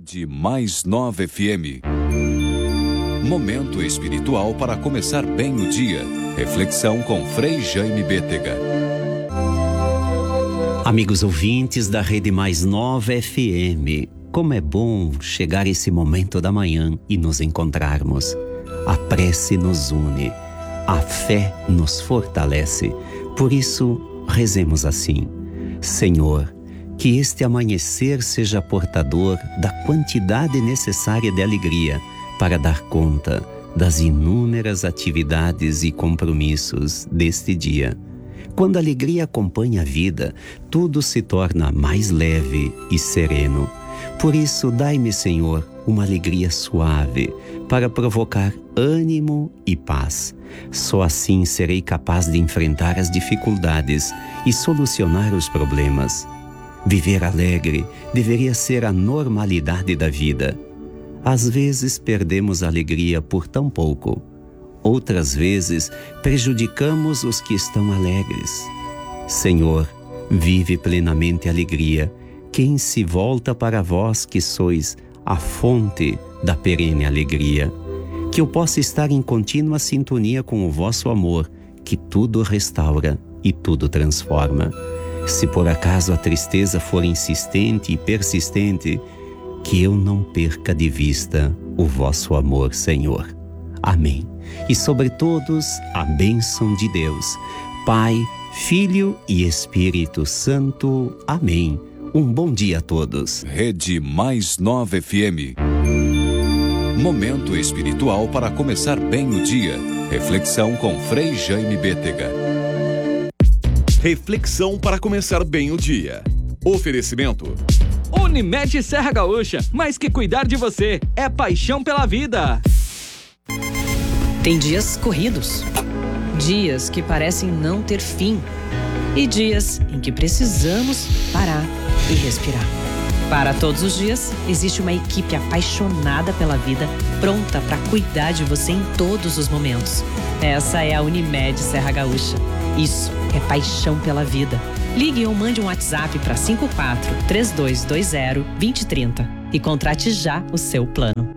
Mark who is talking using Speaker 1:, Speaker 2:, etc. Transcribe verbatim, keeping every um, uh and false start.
Speaker 1: Rede Mais Nova F M. Momento espiritual para começar bem o dia. Reflexão com Frei Jaime Bétega.
Speaker 2: Amigos ouvintes da Rede Mais Nova F M, como é bom chegar esse momento da manhã e nos encontrarmos. A prece nos une, a fé nos fortalece. Por isso, rezemos assim: Senhor, que este amanhecer seja portador da quantidade necessária de alegria para dar conta das inúmeras atividades e compromissos deste dia. Quando a alegria acompanha a vida, tudo se torna mais leve e sereno. Por isso, dai-me, Senhor, uma alegria suave para provocar ânimo e paz. Só assim serei capaz de enfrentar as dificuldades e solucionar os problemas. Viver alegre deveria ser a normalidade da vida. Às vezes perdemos a alegria por tão pouco. Outras vezes prejudicamos os que estão alegres. Senhor, vive plenamente a alegria quem se volta para vós, que sois a fonte da perene alegria. Que eu possa estar em contínua sintonia com o vosso amor, que tudo restaura e tudo transforma. Se por acaso a tristeza for insistente e persistente, que eu não perca de vista o vosso amor, Senhor. Amém. E sobre todos, a bênção de Deus, Pai, Filho e Espírito Santo. Amém. Um bom dia a todos.
Speaker 1: Rede Mais Nova F M. Momento espiritual para começar bem o dia. Reflexão com Frei Jaime Bétega.
Speaker 3: Reflexão para começar bem o dia. Oferecimento:
Speaker 4: Unimed Serra Gaúcha, mais que cuidar de você, é paixão pela vida.
Speaker 5: Tem dias corridos, dias que parecem não ter fim e dias em que precisamos parar e respirar. Para todos os dias, existe uma equipe apaixonada pela vida, pronta para cuidar de você em todos os momentos. Essa é a Unimed Serra Gaúcha. Isso é paixão pela vida. Ligue ou mande um WhatsApp para cinco quatro três dois dois zero dois zero três zero e contrate já o seu plano.